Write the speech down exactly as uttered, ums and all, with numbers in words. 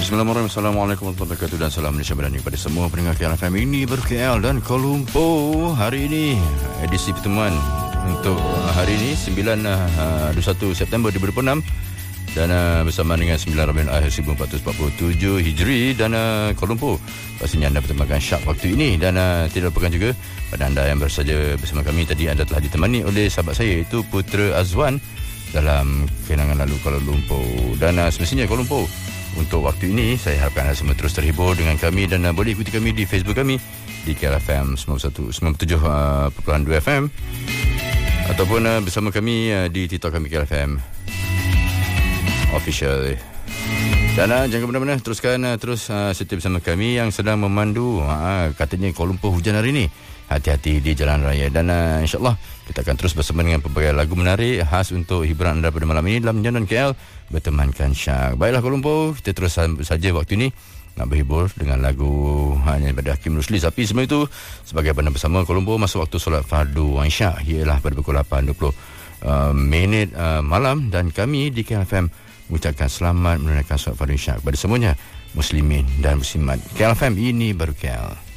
Bismillahirrahmanirrahim. Assalamualaikum warahmatullahi wabarakatuh dan salam Malaysia Madani kepada semua pendengar K L F M ini ber-K L dan Kuala Lumpur. Hari ini edisi pertemuan untuk hari ini sembilan dua puluh satu September dua ribu dua puluh enam dan uh, bersama dengan sembilan Rabiul Akhir seribu empat ratus empat puluh tujuh Hijri dan uh, Kuala Lumpur. Pastinya anda bertemakan syak waktu ini dan uh, tidak lupakan juga pada anda yang baru saja bersama kami tadi, anda telah ditemani oleh sahabat saya iaitu Putra Azwan dalam kenangan lalu Kuala Lumpur. Dan uh, semestinya Kuala Lumpur, untuk waktu ini saya harapkan anda semua terus terhibur dengan kami dan uh, boleh ikuti kami di Facebook kami di K L F M sembilan puluh tujuh perpuluhan dua F M ataupun uh, bersama kami uh, di TikTok kami K L F M Official. Dan uh, jangan ke mana-mana, teruskan uh, terus uh, setia bersama kami yang sedang memandu. Uh, katanya Kuala Lumpur hujan hari ini. Hati-hati di jalan raya. Dan uh, insyaAllah kita akan terus bersama dengan pelbagai lagu menarik khas untuk hiburan anda pada malam ini dalam Jalan K L bertemankan syak. Baiklah Kuala Lumpur, kita terus saja waktu ini nak berhibur dengan lagu hanya daripada Hakim Rusli. Tapi semua itu sebagai bandar bersama Kuala Lumpur masa waktu solat fardu Isyak ialah pada pukul lapan dua puluh uh, minit uh, malam, dan kami di K L F M mengucapkan selamat menunaikan solat fardu Isyak kepada semuanya muslimin dan muslimat. K L F M ini baru K L.